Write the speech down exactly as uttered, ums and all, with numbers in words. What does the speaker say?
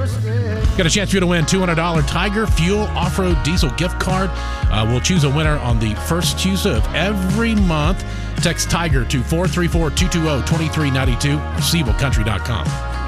Got a chance for you to win two hundred dollars Tiger Fuel Off-Road Diesel gift card. Uh, we'll choose a winner on the first Tuesday of every month. Text Tiger to four three four, two two zero, two three nine two or siebel country dot com.